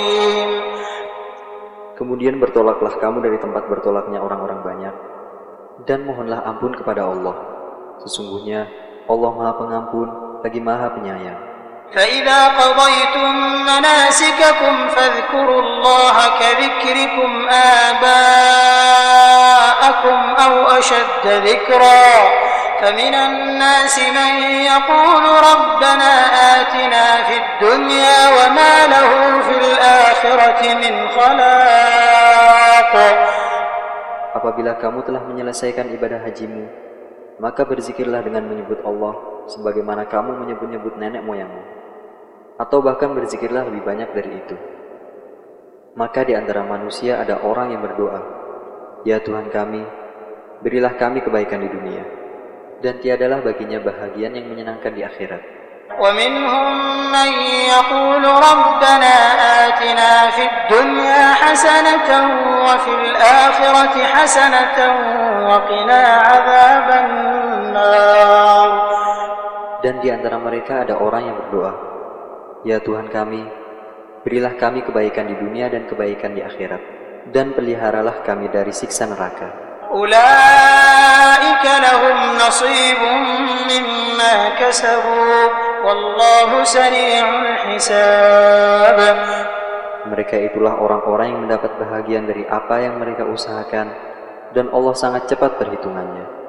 Kemudian bertolaklah kamu dari tempat bertolaknya orang-orang banyak, dan mohonlah ampun kepada Allah. Sesungguhnya Allah Maha Pengampun lagi Maha Penyayang. فَإِذَا قَضَيْتُم مَّنَاسِكَكُمْ فَاذْكُرُوا اللَّهَ كَذِكْرِكُمْ آبَاءَكُمْ أَوْ أَشَدَّ ذِكْرًا فَمِنَ النَّاسِ مَن يَقُولُ رَبَّنَا آتِنَا فِي الدُّنْيَا وَمَا لَهُ فِي الْآخِرَةِ مِنْ خَلَاقٍ. Apabila kamu telah menyelesaikan ibadah hajimu, maka berzikirlah dengan menyebut Allah sebagaimana kamu menyebut-nyebut nenek moyangmu. Atau bahkan berzikirlah lebih banyak dari itu. Maka di antara manusia ada orang yang berdoa, "Ya Tuhan kami, berilah kami kebaikan di dunia." Dan tiadalah baginya bahagian yang menyenangkan di akhirat. وَمِنْهُمْ مَنْ يَقُولُ رَبَّنَا آتِنَا فِي الدُّنْيَا حَسَنَةً وَفِي الْآخِرَةِ حَسَنَةً وَقِنَا عَذَابَ النَّارِ. Dan di antara mereka ada orang yang berdoa, "Ya Tuhan kami, berilah kami kebaikan di dunia dan kebaikan di akhirat, dan peliharalah kami dari siksa neraka." Ulaika lahum nasibun mimma kasabu wallahu sari'ul hisab. Mereka itulah orang-orang yang mendapat bahagian dari apa yang mereka usahakan, dan Allah sangat cepat perhitungannya.